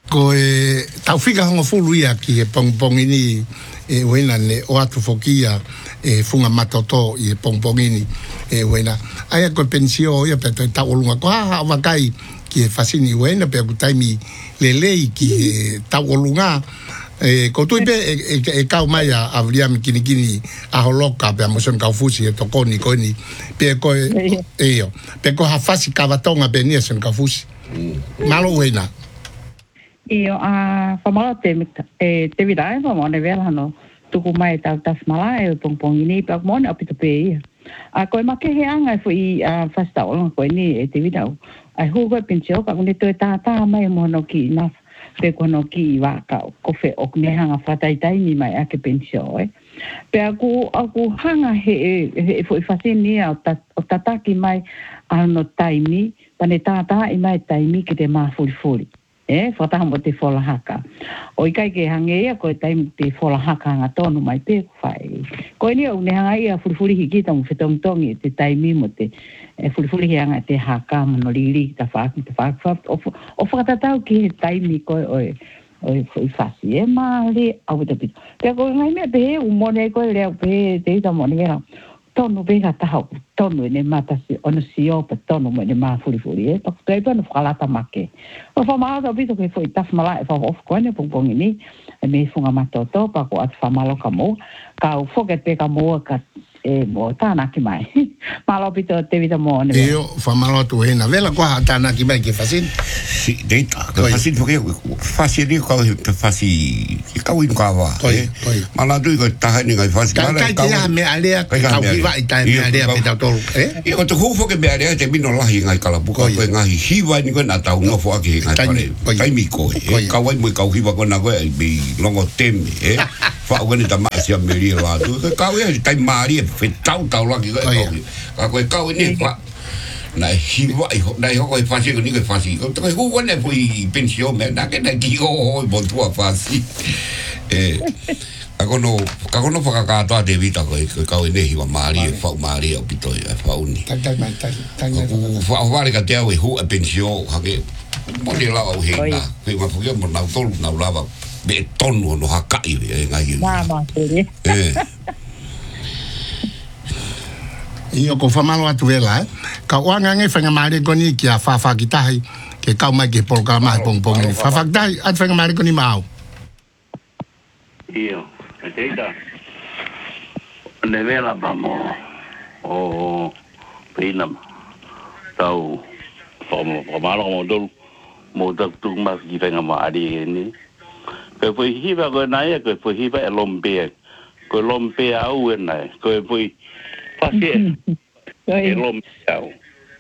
ko tau fika hongo fulu ia ki pong ini wena ne o atu fokia funga matoto i pong ini wena ai ko pensio ia pe ta olunga ko ha wakai ki fasini wena pe ku taimi lelei ki ta olunga ko tu be kau mai a avria kini a holoka pe mo son kau fusi to koni pe ko pe ko ha fasi kavatonga be ni son kau fusi malo wena io famalo te vidai mo ne vela no tuku mai ta mala pong ini pa mo na pito pe ko ma ke hanga foi fasta o ko ni te vidau ai hu ko pensio ka ni to ta mai mo no ki na pe ko no ki wa ka ko fe ok ne hanga fatai tai ni mai a ke pensio pe aku hanga he foi fasini o ta ki mai no taimi pane ta i mai taimi ki te ma fuli fata mo te fola haka o kai ke hange ko taimi te fola haka nga tonu mai pe fai ko ni o ne hanga ia fuli ki ta mo fetong tongi te taimi mo te fuli hanga te haka mo lili ta fa o fata tau ki taimi ko o fasi mali au te pito te ko ngai me be o mo ne ko le pe te ta mo ne tonu be ka tau tonu ne mata si ono si o pe tonu mo ne ma fuli pa te pa no fala ta make o fa ma do bito ke foi taf mala fa of ko ne pong ni me funga matoto pa ko at fa malo ka mo ka o fo ke te ka mo ka mo tana ki mai malo bito te vita mo ne io fa malo tu hena vela ko tana ki mai ke fasin si deita ko fasin porque fasin ko fasi ka win ka wa mala tu ko ta ni ga fasin mala ka me alea ka viva ita me alea pe ta tolu e o tu fo ke me alea te mino lahi ngai kala buka ko ngai hiwa ni ko na ta no fo aki ngai pare tai mi ko ka wai mo ka hiwa ko na ko bi longo tem fa o ni ta ma sia me ri la tu ka we tai mari fe tau la ki ka ko ni fa na hiwa i ho na ho ko fasi ko ni ko fasi ko to ko ne poi pensio me na ke na ki ho bon tu fasi ako no fa ka to de vita ko ka ne hiwa mari fa mari o pito fa uni ta fa vale ka te au hu a pensio ha ke mo ni la o he na ko ma fu mo na to na lava be tonu no ha kai ngai mama io ko fa malo atu vela ka wanga nge fanga mari ko ni ki a fa ki tai ke ka mai ke por ka mai pong ni fa dai at fanga mari ko ni mau io teita ne vela vamo o pina tau fa malo mo da tu ma ki fanga mari ni ko foi hiva ko na ko foi hiva lombe ko lombe au na ko foi Pasi, elom tau.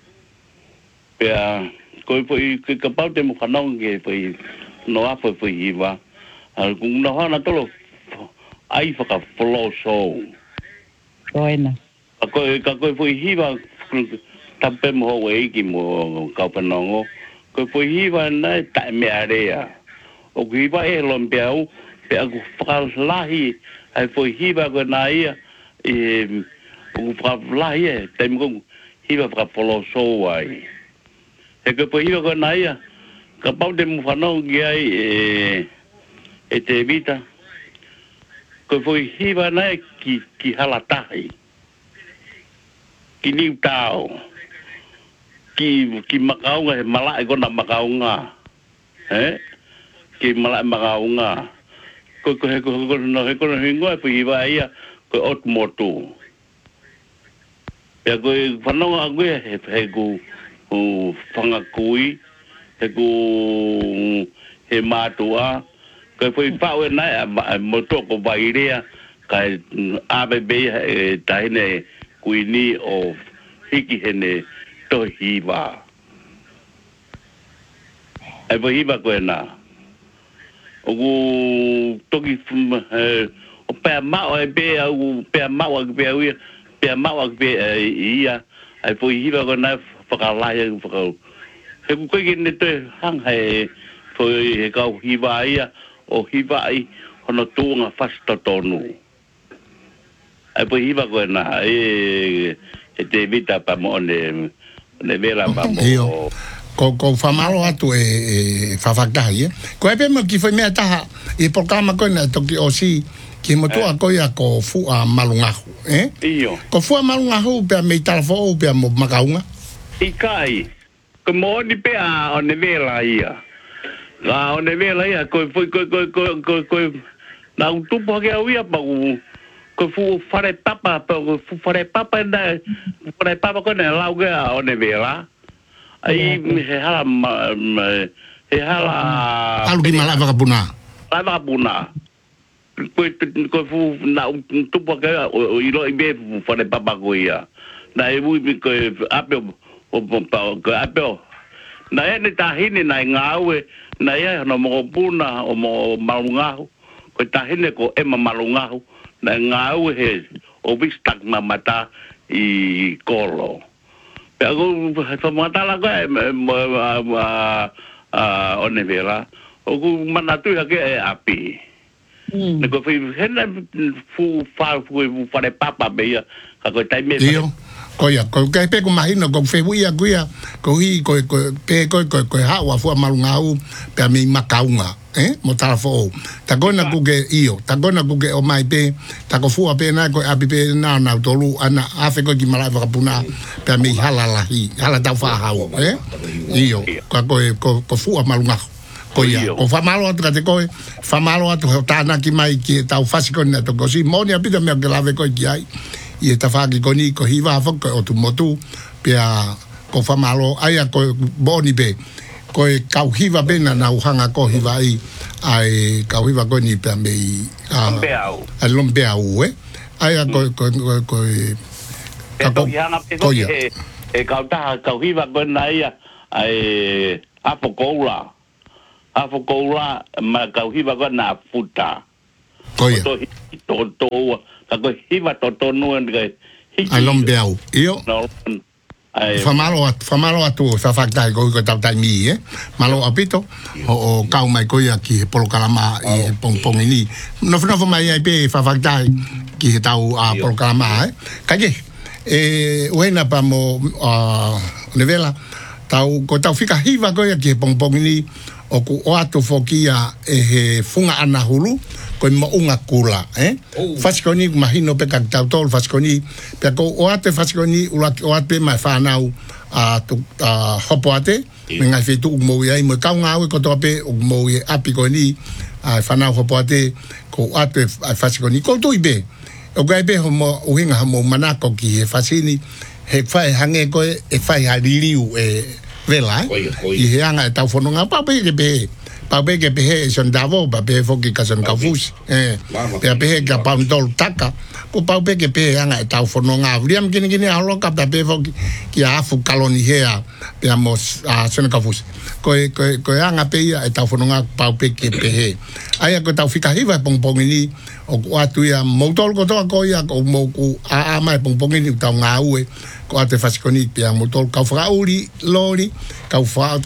Pea, koi foi ke kapau te mo kanong ke foi no afa foi hiva. Al kung no hana tolo ai fa flow so. Koina. Koi foi hiva tampe mo we ki mo ka panongo. Koi foi hiva na ta me area. O hiva elom tau, pe aku fa lahi ai foi hiva ko na ia o fra laie tem ko hiva fra polo so ai ko po hiva ko naia ka pau de mo fano ai te vita ko foi hiva na ki halatai ki ni tao ki makau nga mala ko na makau nga ki mala makau nga ko no hingo po hiva ia ko ot motu ya ko fanong agwe he ko fanga kui he ko he matua ko foi pau na moto ko bairia kai ABB taine kuini o hiki hene to hiva ai voi hiva ko na o toki o pe ma o be o pe ma o be o pe ma be ia ai foi hiva ko na whakalaya whakau he ko ne te hang he foi he kau hiva ia o hiva ai hono tuunga fasta tonu ai foi hiva ko na te vita pa mo ne vela pa mo ko famalo atu fafakahi ko e mo ki foi mea taha e programa ko na toki osi ki mo tu ko ya ko fu a malunga iyo ko fu a malunga hu pe me talfo pe mo makaunga ikai ko mo ni pe a onevela ia la onevela ia ko na tu po ke ia pa ko fu fare papa ko na lau ke onevela ai he hala alu ki mala vakapuna ko fu na tu po ke o ilo ibe fare papa ko ia na e mu ko apel ko apel na e ni tahini na ngawe na e no mo puna o mo malungahu ko tahini ko e malungahu na ngawe he o bistak mamata I kolo Pero famata la ko onevela o ku manatu ya ke api ne ko fi hena fu fare papa be ka ko tai me Koia, ko kai pe ko mahino ko fe buia kuia ko hi ko pe ko ha wa fu malungau pe mi makaunga mo talafo ta gona ku ke io ta gona ku ke o mai pe ta ko fu pe na ko abi pe na tolu ana afe ko ki mala va puna pe mi hala ta fa ha io ko fu malunga koia ko fa malo atu te ko fa malo atu ta na ki mai ki ta fasi ko na to ko si mo ni apita me ke lave ko ki ai I ta faki koni ko hiva fo ko tu motu pia ko famalo ai ko boni be ko kau hiva bena na uhanga ko hiva ai kau hiva koni pia me a lombeau ai ko e kau ta kau hiva bena ai afokola ma kau hiva kona futa koia to Ako hiva toto nuen ke. Ai lombeau. Io. Famalo atu fa fakta ko tau mi malo apito o kau mai ko ia ki polo kalama I pong ini. No mai ai pe fa fakta ki tau a polo kalama Kaje. Wena pa mo nevela tau ko tau fika hiva ko ia ki pong ini o ku o atu fokia he funga ana hulu ko mo unga kula faskoni mahino pe ka tau faskoni pe ko o ate faskoni o ate mai fanau a hopo ate menga fetu mo ia mo ka nga ko to pe mo ia apiko ni a fanau hopo ate ko ate faskoni ko to ibe o ga ibe mo uhinga mo manako ki fasini he fai hange ko e fai haliliu vela I he anga tau fononga pa pe ke pe son davo pa pe foki ka son kafus pe ka pandol taka ko pa pe ke pe anga tau fononga vriam kini halo ka pe foki ki afu kaloni hea pe amos son kafus ko anga pe ia tau fononga pa pe ke pe ai ko tau fika hiva pong ini o atu ia motor ko to ko ia ko mo ku a mai pong ini tau ngau ko ate fasikoni pe motor ka frauli lori ka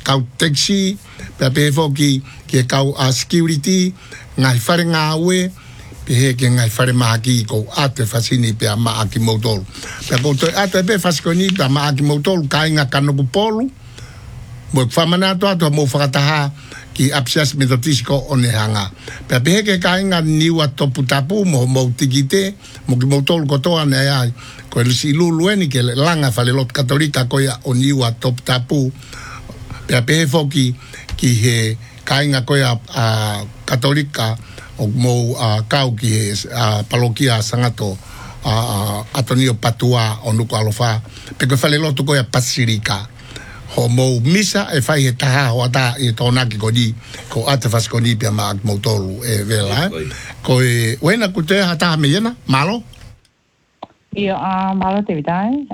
taxi pe foki ke kau security ngai fare ngawe pe ke ngai fare maki ko ate fasini pe ma aki motor pe ko ate pe fasikoni pe ma aki motor ka nga kanu polu mo famana to mo fakataha ki apsias metotisico onehanga pe ke ka nga niwa toputapu mo tikite mo ki motor ko to ana ai ko si lulueni ke langa fale lot katolika ko ya oniwa toputapu pe foki ki he kainga ko ya katolika o mo kau ki palokia sangato Atonio Patua o nuko alofa pe ko fale lot ko ya pasirika ho mo misa e fai he taha ho ata e tona ki kodi ko ate fas kodi pe ma motoru vela ko wena ku te hata me yena malo Ia malo te vitai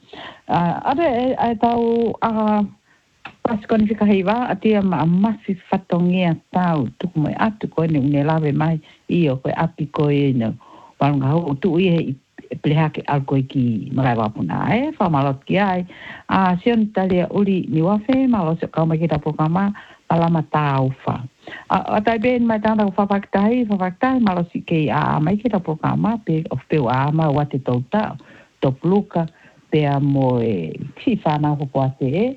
ade tau pas kon fika hiva atia masi fatongia tau tuku mai atu ko ne lave mai io ko api ko no palunga ho tu i pleha ke alko ki mai wapuna fa malot ki ai sion talia uli ni wafe malo se ka mai kita programa palama tau fa atai ben mai tanda fa faktai malo si ke mai kita programa pe of pe ma wate tota top luka pe mo si fa na ko ate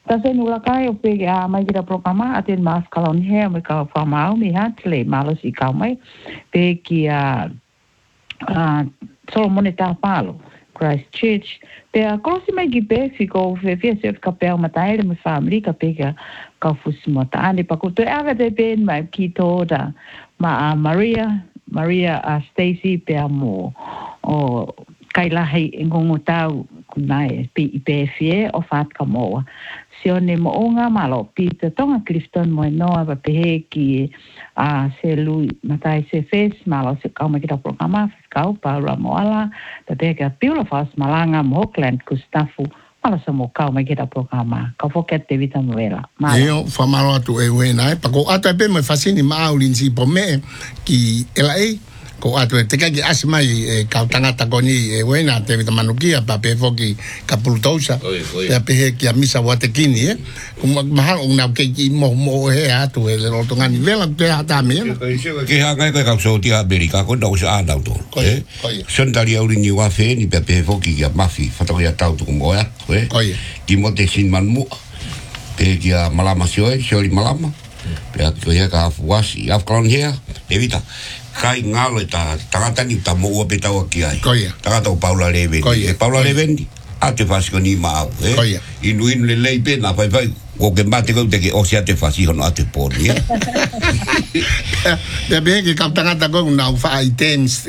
Tase nula kai o pege a mai kira programa aten mas kalon he me ka famau mi hatle malos I ka mai pe ki a Solomon ta palo Christchurch pe a krosi mai ki pe fiko fe se ka pe o matai me family ka pe ka fusmota ane pa ko te ave de ben mai ki toda ma Maria Stacy pe mo o kai lahi ngongo tau kunai pe fie o fat ka mo sione mo onga malo Peter tonga Clifton mo noa ba pe ki se lui matai se fes malo se ka ma kita programa kau pa ramoala ta te ka pila fas malanga mo Auckland Gustafu ala sa mo kau ma kita programa ka foket te vita moela yo fa malo tu e wena pa ko ata pe me fasini ma ulin si po me ki LA ko atu te ka ki asmai ka tangata ko ni wena te vita manukia pa pe foki ka pultosa te pe ki amisa watekini kuma mahal una ke ki mo he atu e lo tonga ni vela te ata me ke ha ga ka so ti America ko do sa ada to sendali uri ni wa fe ni pe foki ya mafi fato ya tau tu mo ya ki mo te sin man mu pe ki malama sioi malama pe ko ya ka fuasi afkon here evita kai ngalo ta tangata ni ta mo pe ta ki ai tangata o Paula Levendi ate fasco ni ma inu le pe na pai o que mate ko te que o sia te fasi no ate poni de be que tangata ko na fa items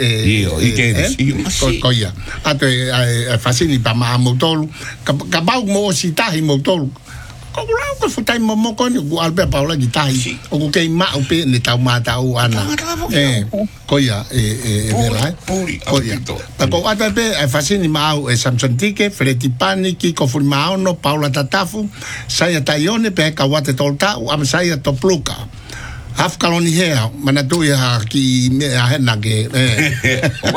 koia ate fasi ni pa ma motolu ka ba mo si ta hi motolu ko la ko futai mo ko ni ko albe Paula ki tai o ko ke ma o pe ni tau ma tau ana koia vera koia ta ko ata pe fasini ma o Samson Tike Freti Pani ki ko fulmao no Paula Tatafu saya taione pe ka wate tolta o am saya topluka haf kaloni hea mana tu ya ki me a hena ke